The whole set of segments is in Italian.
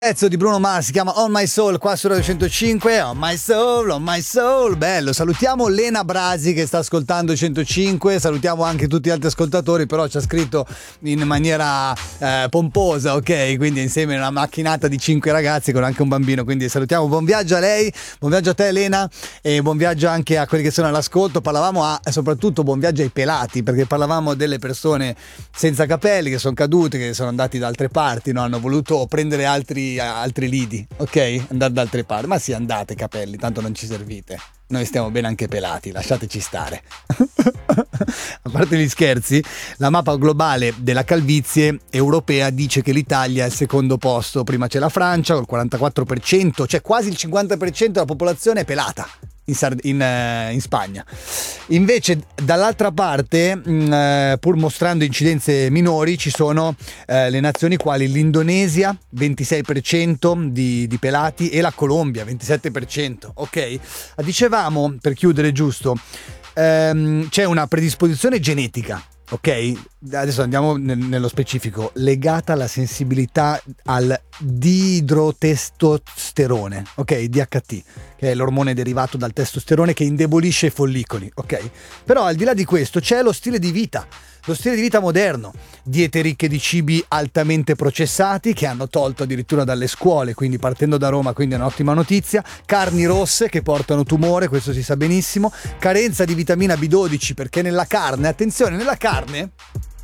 Pezzo di Bruno Mars si chiama On My Soul qua su Radio 105. On My Soul, bello. Salutiamo Lena Brasi che sta ascoltando 105, salutiamo anche tutti gli altri ascoltatori, però ci ha scritto in maniera pomposa, ok? Quindi insieme a una macchinata di 5 ragazzi con anche un bambino, quindi salutiamo, buon viaggio a lei, buon viaggio a te Lena e buon viaggio anche a quelli che sono all'ascolto. Parlavamo soprattutto buon viaggio ai pelati, perché parlavamo delle persone senza capelli che sono cadute, che sono andati da altre parti, no? Hanno voluto prendere altri lidi, ok? Andare da altre parti, ma sì, andate capelli, tanto non ci servite, noi stiamo bene anche pelati, lasciateci stare. A parte gli scherzi, la mappa globale della calvizie europea dice che l'Italia è al secondo posto, prima c'è la Francia col 44%, cioè quasi il 50% della popolazione è pelata in Spagna. Invece dall'altra parte, pur mostrando incidenze minori, ci sono le nazioni quali l'Indonesia 26% di pelati e la Colombia 27%, ok? Dicevamo, per chiudere giusto, c'è una predisposizione genetica, ok? Adesso andiamo nello specifico, legata alla sensibilità al diidrotestosterone, ok? DHT, che è l'ormone derivato dal testosterone che indebolisce i follicoli, ok? Però al di là di questo c'è lo stile di vita moderno, diete ricche di cibi altamente processati che hanno tolto addirittura dalle scuole, quindi partendo da Roma, quindi è un'ottima notizia, carni rosse che portano tumore, questo si sa benissimo, carenza di vitamina B12 perché nella carne, attenzione, nella carne,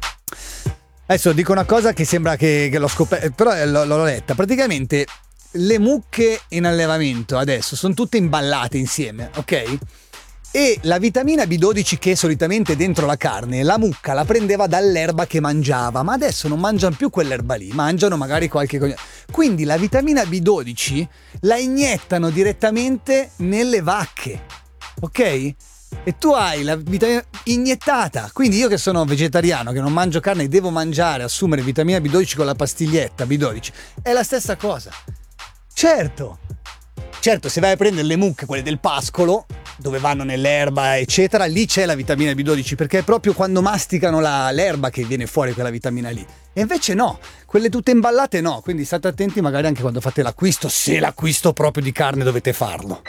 adesso dico una cosa che sembra che l'ho scoperto, però l'ho letta, praticamente le mucche in allevamento adesso sono tutte imballate insieme, ok? E la vitamina B12 che è solitamente dentro la carne, la mucca la prendeva dall'erba che mangiava, ma adesso non mangiano più quell'erba lì, mangiano magari qualche... Quindi la vitamina B12 la iniettano direttamente nelle vacche, ok? E tu hai la vitamina iniettata, quindi io che sono vegetariano, che non mangio carne, devo mangiare, assumere vitamina B12 con la pastiglietta B12, è la stessa cosa. Certo, se vai a prendere le mucche, quelle del pascolo, dove vanno nell'erba eccetera, lì c'è la vitamina B12 perché è proprio quando masticano l'erba che viene fuori quella vitamina lì, e invece no, quelle tutte imballate no, quindi state attenti magari anche quando fate l'acquisto, se l'acquisto proprio di carne dovete farlo.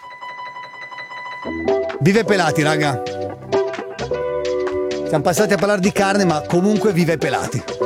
Vive pelati raga, siamo passati a parlare di carne ma comunque vive pelati.